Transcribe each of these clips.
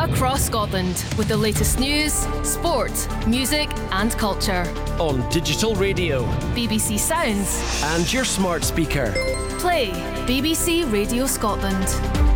across Scotland with the latest news, sport, music and culture. On digital radio, BBC Sounds and your smart speaker. Play BBC Radio Scotland.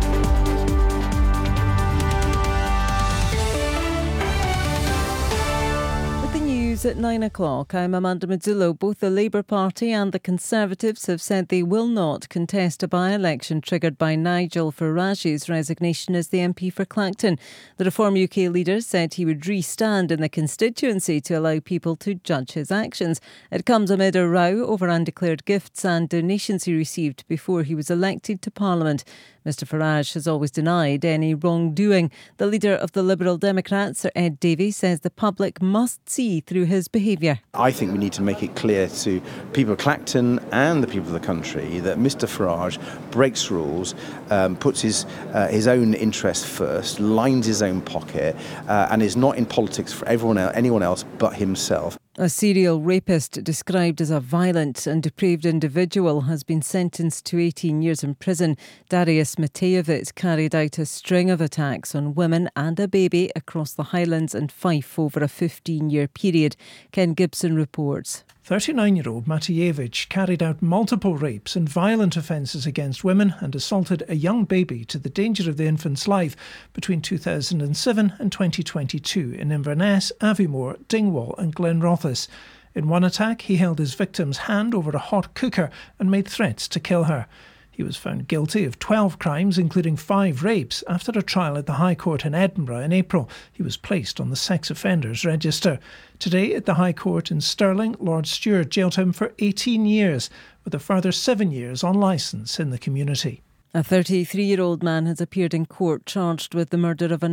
At 9 o'clock, I'm Amanda Mazzullo. Both the Labour Party and the Conservatives have said they will not contest a by-election triggered by Nigel Farage's resignation as the MP for Clacton. The Reform UK leader said he would re-stand in the constituency to allow people to judge his actions. It comes amid a row over undeclared gifts and donations he received before he was elected to Parliament. Mr Farage has always denied any wrongdoing. The leader of the Liberal Democrats, Sir Ed Davey, says the public must see through his behaviour. I think we need to make it clear to people of Clacton and the people of the country that Mr Farage breaks rules, puts his own interests first, lines his own pocket, and is not in politics for anyone else but himself. A serial rapist described as a violent and depraved individual has been sentenced to 18 years in prison. Darius Matejevich carried out a string of attacks on women and a baby across the Highlands and Fife over a 15-year period. Ken Gibson reports. 39-year-old Matejevich carried out multiple rapes and violent offences against women and assaulted a young baby to the danger of the infant's life between 2007 and 2022 in Inverness, Aviemore, Dingwall and Glenrothes. In one attack, he held his victim's hand over a hot cooker and made threats to kill her. He was found guilty of 12 crimes, including 5 rapes, after a trial at the High Court in Edinburgh in April. He was placed on the sex offenders register. Today at the High Court in Stirling, Lord Stewart jailed him for 18 years, with a further 7 years on licence in the community. A 33-year-old man has appeared in court charged with the murder of a